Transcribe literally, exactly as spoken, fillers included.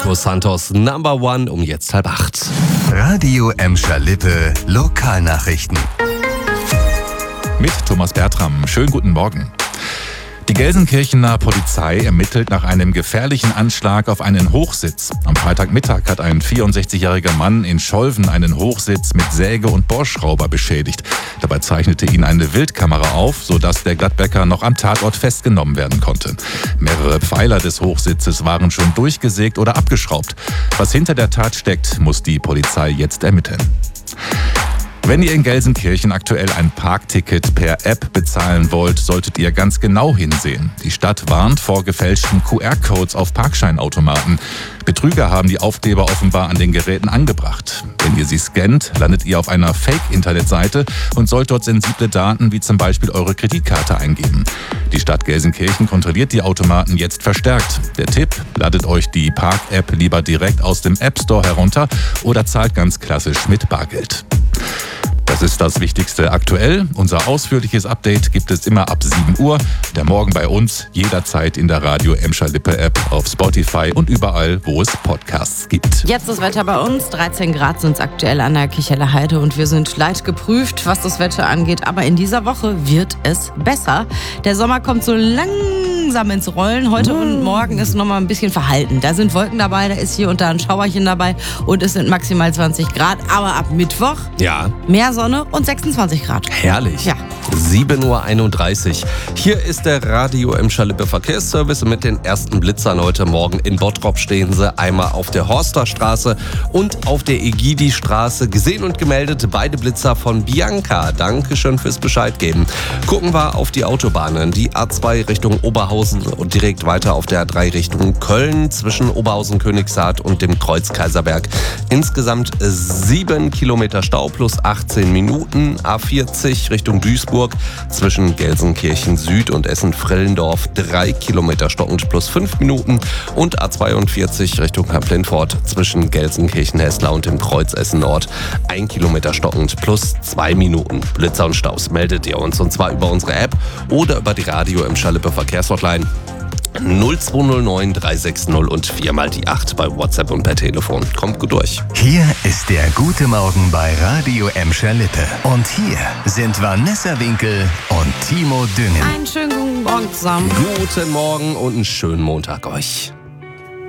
Marco Santos, Number One, um jetzt halb acht. Radio Emscher Lippe, Lokalnachrichten. Mit Thomas Bertram. Schönen guten Morgen. Die Gelsenkirchener Polizei ermittelt nach einem gefährlichen Anschlag auf einen Hochsitz. Am Freitagmittag hat ein vierundsechzigjähriger Mann in Scholven einen Hochsitz mit Säge und Bohrschrauber beschädigt. Dabei zeichnete ihn eine Wildkamera auf, sodass der Gladbecker noch am Tatort festgenommen werden konnte. Mehrere Pfeiler des Hochsitzes waren schon durchgesägt oder abgeschraubt. Was hinter der Tat steckt, muss die Polizei jetzt ermitteln. Wenn ihr in Gelsenkirchen aktuell ein Parkticket per App bezahlen wollt, solltet ihr ganz genau hinsehen. Die Stadt warnt vor gefälschten Q R-Codes auf Parkscheinautomaten. Betrüger haben die Aufkleber offenbar an den Geräten angebracht. Wenn ihr sie scannt, landet ihr auf einer Fake-Internetseite und sollt dort sensible Daten wie zum Beispiel eure Kreditkarte eingeben. Die Stadt Gelsenkirchen kontrolliert die Automaten jetzt verstärkt. Der Tipp: ladet euch die Park-App lieber direkt aus dem App Store herunter oder zahlt ganz klassisch mit Bargeld. Das ist das Wichtigste aktuell. Unser ausführliches Update gibt es immer ab sieben Uhr. Der Morgen bei uns jederzeit in der Radio Emscher Lippe App, auf Spotify und überall, wo es Podcasts gibt. Jetzt das Wetter bei uns. dreizehn Grad sind es aktuell an der Kicheler Heide und wir sind leicht geprüft, was das Wetter angeht. Aber in dieser Woche wird es besser. Der Sommer kommt so langsam ins Rollen. Heute und morgen ist noch mal ein bisschen verhalten. Da sind Wolken dabei, da ist hier und da ein Schauerchen dabei und es sind maximal zwanzig Grad. Aber ab Mittwoch Ja. mehr Sonne und sechsundzwanzig Grad. Herrlich. Ja. sieben Uhr einunddreißig. Hier ist der Radio Emscher Lippe Verkehrsservice mit den ersten Blitzern heute Morgen. In Bottrop stehen sie einmal auf der Horsterstraße und auf der Egidi-Straße. Gesehen und gemeldet beide Blitzer von Bianca. Dankeschön fürs Bescheid geben. Gucken wir auf die Autobahnen. Die A zwei Richtung Oberhausen und direkt weiter auf der A drei Richtung Köln zwischen Oberhausen, Königshardt und dem Kreuz Kaiserberg. Insgesamt sieben Kilometer Stau plus achtzehn Minuten. A vierzig Richtung Duisburg zwischen Gelsenkirchen Süd und Essen-Frellendorf drei Kilometer stockend plus fünf Minuten und A zweiundvierzig Richtung Hamplin-Fort zwischen Gelsenkirchen-Hessler und dem Kreuz Essen-Nord ein Kilometer stockend plus zwei Minuten. Blitzer und Staus meldet ihr uns und zwar über unsere App oder über die Radio Emscher Lippe Verkehrshotline null zwei null neun drei sechs null und viermal die acht bei WhatsApp und per Telefon. Kommt gut durch. Hier ist der gute Morgen bei Radio Emscher Lippe. Und hier sind Vanessa Winkel und Timo Düngen. Einen schönen guten Morgen zusammen. Guten Morgen und einen schönen Montag euch.